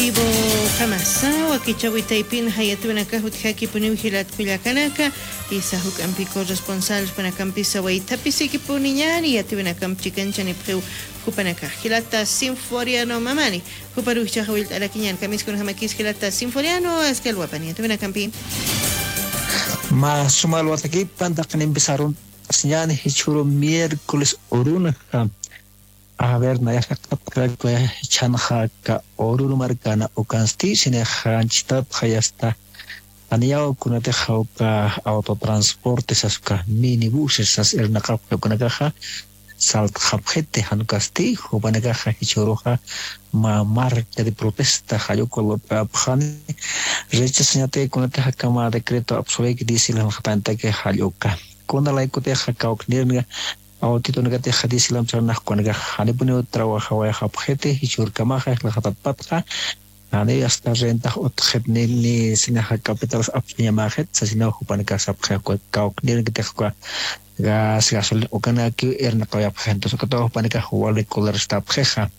Deportivo Kamasao, aquí Chahuitaipin, Hayatuanaka, Huthaki, Punivigilat, Kuyakanaka, y Sahuk Ampico responsables para Campisa, Waitapisi, Kipunian, y Atuanakam Chicanchan y Preu, Kupanaka, Hilata Sinforiano Mamani, Kuparucha, Huilt Arakian, Kamis con Hamakis, Hilata Sinforiano, Escalwapani, Atuanacampi. Mas sumalo aquí, Pandakan empezaron señal hechuro miércoles oruna. A ver, na creo que chanha ka orunu marcana o cansti sine hanchita hayasta aniao kunate hauka autotransporte saska minibuses sas el nakap kunagaha salt khapjete hankasti hobanagaha hichoroha ma marcha de protesta hayoko abkhani rechasnyate kunate hakama decreto absoluto dice la khapanta que hayoka kona laikote hakauk nirga Autito negate hadis ilam charnah konaga hani puni trabaja wa habjete hichur kamaja la hatapatja hani hasta renta otjet ni sinaha capital apnya majet sasina hupanaka sabja ko kauk ni ngite ko gas gasol okana ki erna ko ya pjento so kato hupanaka huwale color sta pjeja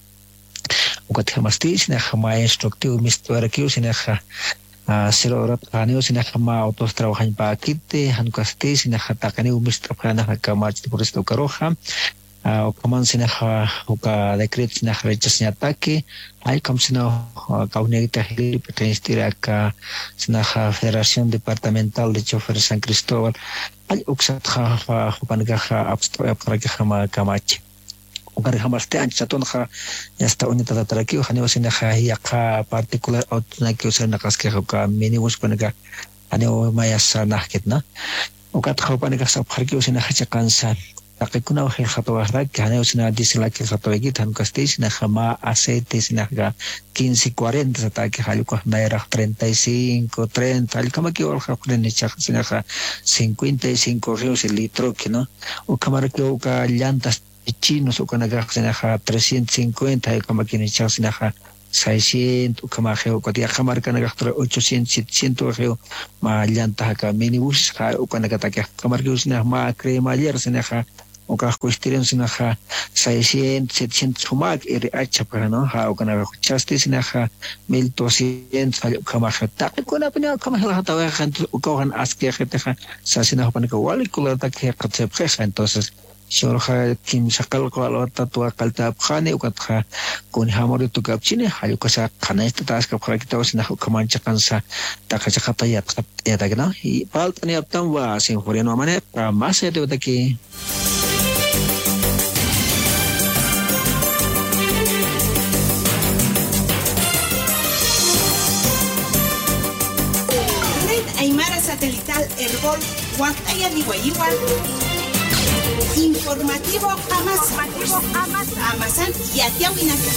ukat hamasti sinaha maestro tiu mistora ki sinaha Silorat kani sinakama autos trabajan pa kite hankasti sinakhatakani umistrapana hakamach por esto karoja o kaman sinakha uka decret sinakhrechasnya atake hay kam sina kaunegita hili petenstira ka sinakha Federación Departamental de Chofer San Cristóbal hay uksat kha upanaga abstroya para que hama kamach Ukar hamaste anchaton kha esta unita tataraki hani wasina kha yaqa particular outnaki usana kaske ka minibus panaga ani mayasa nahketna ukat khopanaga sab kharki usina kha kansa takikuna khil khatwa hrak hani usina dislaki khatwa gi tan kastis na khama aceite sina ga 1540 sataki haluko naira 35 30 alkama ki ol khapren ni chak sina kha 55 rios el litro que no o kamar que uka llantas chinos o kanaga sinaha 350 y como quien echa sinaha 600 como geo que ya jamar kanaga 800 700 geo ma llanta ka minibus ka o kanaga ta que jamar que sinaha ma crema ayer sinaha o ka cuestión sinaha 600 700 sumak iri acha para no ha o kanaga chaste sinaha 1200 como ta kuna pnya como la ta wa kan o kan aske khata sa sinaha pana ka wali kula ta que qatse entonces Shorha kim sakal ko alwata tua kalta khane ukatha kun hamori tu kapchine hayo kasa khana esta tas ka khara kita wasna kamancha kansa takha khata ya dagna i paltani aptam wa sin horiano mane mas de utaki Red Aymara Satelital Herbol Huacaya Nihuayiguan Informativo Amazán y Atiahuinaca.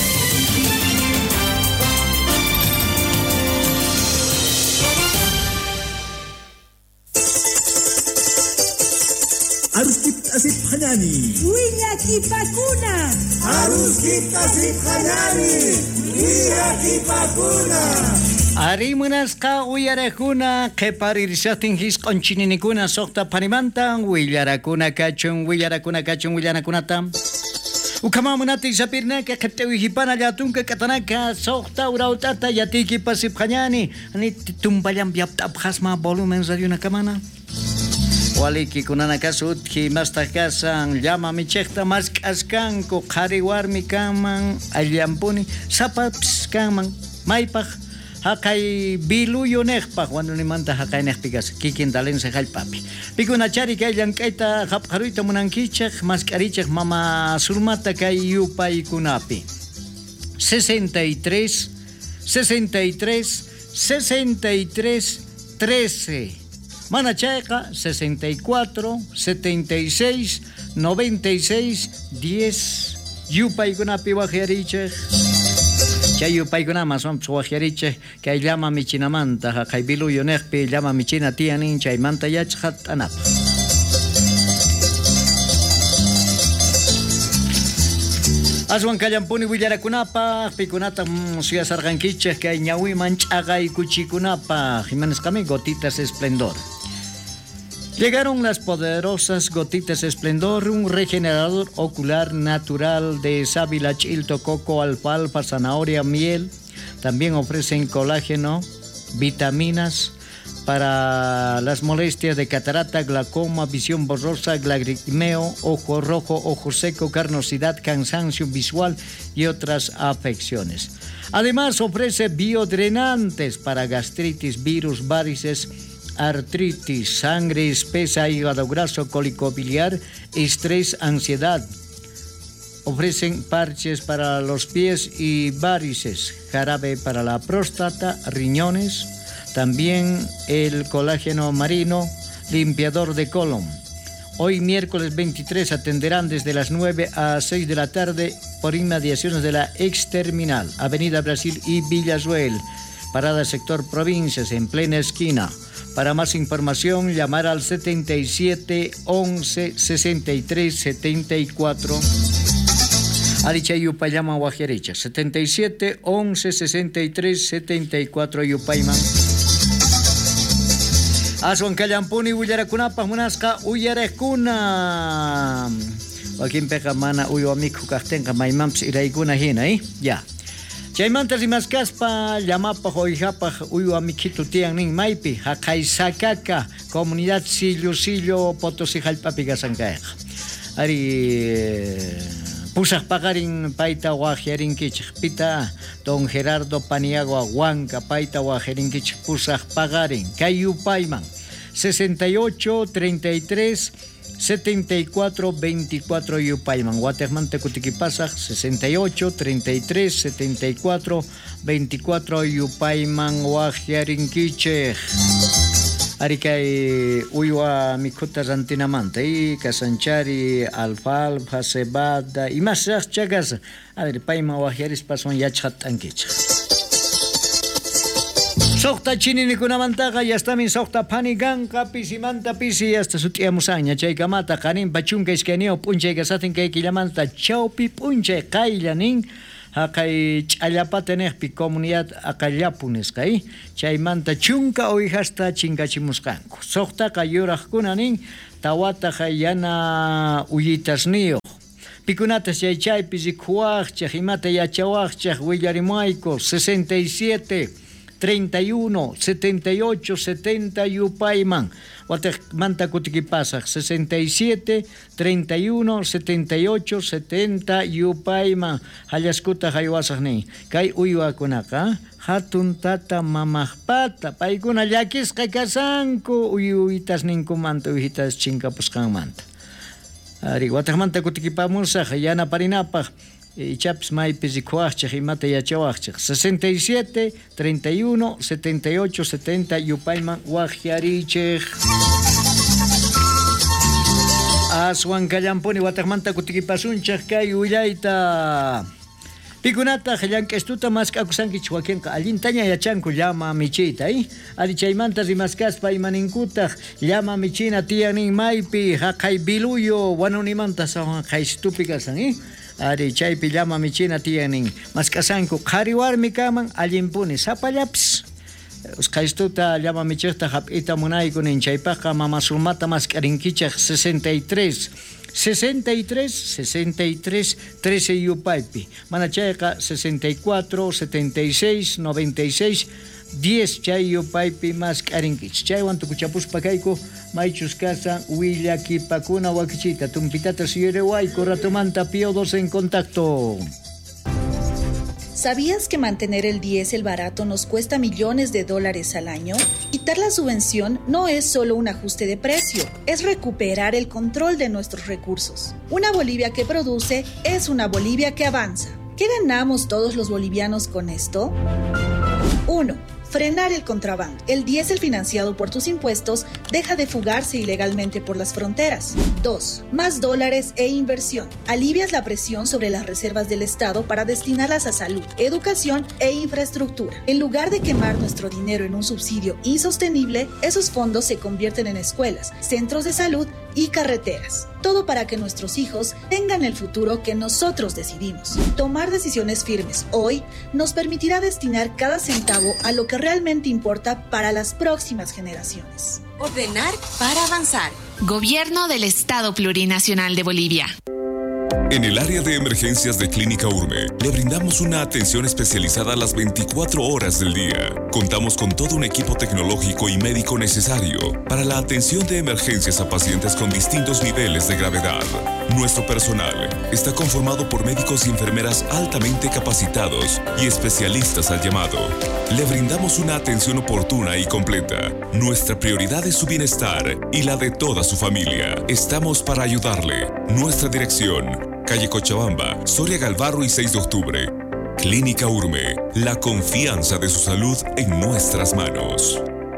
Aruskip asip hanani. Wiyaki pakuna. Aruskip asip hanani. Wiyaki pakuna. Arimunas ka uyarakuna qeparirsatin his qonchininikuna soqta panimantan willarakuna kachun willanakunata ukamamunati sapirnaka qeptewi hipana yatunka katanaka soqta urautata yatiki pasipqañani ani tumpallan yaptapqasma volumen radiona kamana waliki kunanaka sutki mastakasan llama michekta mas k'askanku qhari warmi kanman alllampuni sapaps kanman maypaq Hakai bilu yonekpa cuando ni manta hakai nekpigas kikin dalen se halpapi. Pikuna chari kay yankaita hapharuita munankichak maskarichak mama surmata kay yupay kunapi. 63 13 Manachayqa 64 76 96 10 yupay kunapi wajarichak Chayu paiguna mason suajeriche que llama michinamanta kay bilu yonekpi llama michina tianin chay manta yachhat anap Aswan kallampuni willarakunapa pikunata suya sargankiche que ñawi manchagay kuchikunapa Jiménez Cami gotitas esplendor Llegaron las poderosas gotitas esplendor, un regenerador ocular natural de sábila, chilto, coco, alfalfa, zanahoria, miel, También ofrecen colágeno, vitaminas para las molestias de catarata, glaucoma, visión borrosa, lagrimeo, ojo rojo, ojo seco, carnosidad, cansancio visual y otras afecciones. Además ofrece biodrenantes para gastritis, virus, varices, artritis, sangre espesa, hígado graso, cólico biliar, estrés, ansiedad. Ofrecen parches para los pies y varices, jarabe para la próstata, riñones, también el colágeno marino, limpiador de colon. Hoy miércoles 23 atenderán desde las 9 a 6 de la tarde por inmediaciones de la ex-terminal, Avenida Brasil y Villazuel, parada sector provincias en plena esquina. Para más información, llamar al 77 11 63 74. Aricha Yupayama Guajericha, 77 11 63 74 Yupayman. Aswan Kallampuni Uyarakunapa Munasca Uyarekuna. Joaquín Peja Mana Uyuamiku Kastenka Maimamps Iraikuna Hina, ya. Chaymanta Rimascaspa, Llamapa Hoijapa Uyuamikitu Tian Ning Maipi, Hakaisakaka, Comunidad Sillo Potosí Jalpapi Gasancaeja. Ari Pusaj Pagarin Paita Guajerin Kichik Pita, Don Gerardo Paniagua Huanca Paita Guajerin Kichik Pusaj Pagarin, Cayupayman, 68 33 74 24 Yupayman, Guatemala Tecutiquipasaj, 68 33 74 24 Yupayman Guajerin Kichik. Arikay uywa mikuta rantinamanta y casanchari, alfalfa, cebada y más chagas. A ver, paima wajeris pason yachat anquicha. Sokta chini ni kunamantaga ya está min sokta paniganka pisimanta pisi hasta su tía musaña chayka mata kanin pachunka iskenio punche gasatin kay kilamanta chaupi punche kailanin. Hakay ch'allapatenejpi comunidad akallapunes kay chaymanta chunka oijasta chinkachimusqanku soqtaqa yuraqkunanin tawata yana uyitasniyoq pikunatas chaypi rikuwaqchaq imata yachawaqchaq willarimayku 67 31 78 70 Yupayman. Manta Kutikipasaj 67 31 78 70 Yupayman. Hayaskuta haywasajni. Kay uywakunaka hatun tata mamajpata. Paykuna llakisqa kasanku uyuitas ninkumanta uyitas chinkapusqanmanta. Ari Guatemala Kutikipamusaj yana parinapaj. Chaps maipis y cuachach y mata yachawachach 67 31 78 70 Yupayman Guajarichej. Aswan Kallampuni Guatemala Kutikipasunchaj kay uyaita pikunata llank'estuta mas k'akusanki Joaquinqa allintaña yachanku llama michita ali chaymanta rimaskaspa imaninkutaj llama michina tiyanin maypi haqay biluyo wanunimanta sawan qaystupi kasan ari chaypi llama michina tiyanin maskasanku qhari warmi kaman allinpuni sapallapis qaystuta llama michita hap'ita munaykunin chaypaqa mamasulmata mask'arinkichaq 63 13 Yupaypi. Manachayqa 64 76 96 10 chay Yupaypi mask'arinkich. Chaywan tukuchapuspa kayku maychus kasan willakipakuna wakichita tumpitata siyerewayku ratumanta piodos en contacto. ¿Sabías que mantener el diésel barato nos cuesta millones de dólares al año? Quitar la subvención no es solo un ajuste de precio, es recuperar el control de nuestros recursos. Una Bolivia que produce es una Bolivia que avanza. ¿Qué ganamos todos los bolivianos con esto? 1. Frenar el contrabando. El diésel financiado por tus impuestos deja de fugarse ilegalmente por las fronteras. 2. Más dólares e inversión. Alivias la presión sobre las reservas del Estado para destinarlas a salud, educación e infraestructura. En lugar de quemar nuestro dinero en un subsidio insostenible, esos fondos se convierten en escuelas, centros de salud y carreteras. Todo para que nuestros hijos tengan el futuro que nosotros decidimos. Tomar decisiones firmes hoy nos permitirá destinar cada centavo a lo que realmente importa para las próximas generaciones. Ordenar para avanzar. Gobierno del Estado Plurinacional de Bolivia. En el área de emergencias de Clínica Urme, le brindamos una atención especializada las 24 horas del día. Contamos con todo un equipo tecnológico y médico necesario para la atención de emergencias a pacientes con distintos niveles de gravedad. Nuestro personal está conformado por médicos y enfermeras altamente capacitados y especialistas al llamado. Le brindamos una atención oportuna y completa. Nuestra prioridad es su bienestar y la de toda su familia. Estamos para ayudarle. Nuestra dirección: calle Cochabamba, Soria Galvarro y 6 de octubre. Clínica Urme, la confianza de su salud en nuestras manos.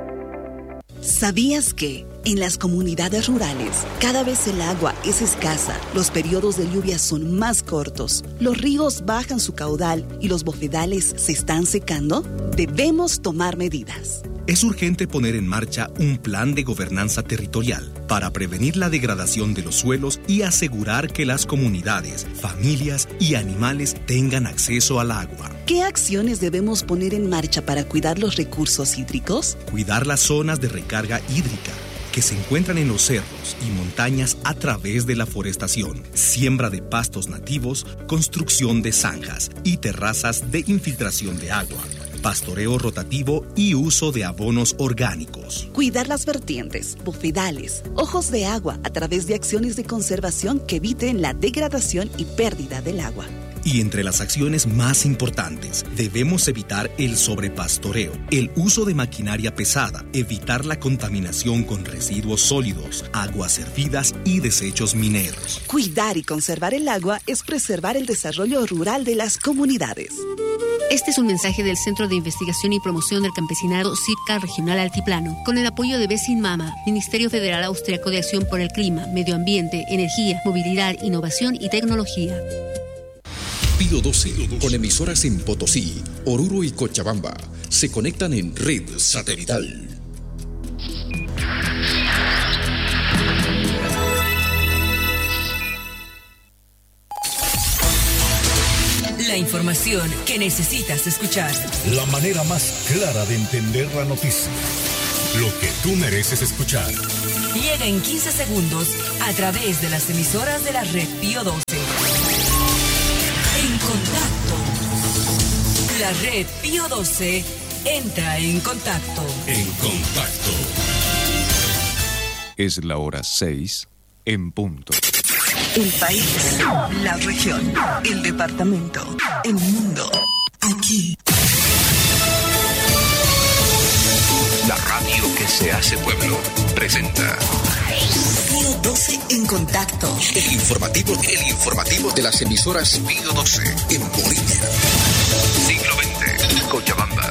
¿Sabías que en las comunidades rurales cada vez el agua es escasa, los periodos de lluvia son más cortos, los ríos bajan su caudal y los bofedales se están secando? Debemos tomar medidas. Es urgente poner en marcha un plan de gobernanza territorial para prevenir la degradación de los suelos y asegurar que las comunidades, familias y animales tengan acceso al agua. ¿Qué acciones debemos poner en marcha para cuidar los recursos hídricos? Cuidar las zonas de recarga hídrica que se encuentran en los cerros y montañas a través de la forestación, siembra de pastos nativos, construcción de zanjas y terrazas de infiltración de agua, pastoreo rotativo y uso de abonos orgánicos. Cuidar las vertientes, bofedales, ojos de agua a través de acciones de conservación que eviten la degradación y pérdida del agua. Y entre las acciones más importantes, debemos evitar el sobrepastoreo, el uso de maquinaria pesada, evitar la contaminación con residuos sólidos, aguas hervidas y desechos mineros. Cuidar y conservar el agua es preservar el desarrollo rural de las comunidades. Este es un mensaje del Centro de Investigación y Promoción del Campesinado CIPCA Regional Altiplano, con el apoyo de Besinmama, Ministerio Federal Austriaco de Acción por el Clima, Medio Ambiente, Energía, Movilidad, Innovación y Tecnología. Pío 12, con emisoras en Potosí, Oruro y Cochabamba, se conectan en red satelital. La información que necesitas escuchar. La manera más clara de entender la noticia. Lo que tú mereces escuchar. Llega en 15 segundos a través de las emisoras de la red Pío 12. En contacto. La red Pío 12 entra en contacto. En contacto. Es la hora 6 en punto. El país, la región, el departamento, el mundo. Aquí. La radio que se hace pueblo presenta Pío 12 en contacto. el informativo de las emisoras Pío 12 en Bolivia. Siglo XX, Cochabamba.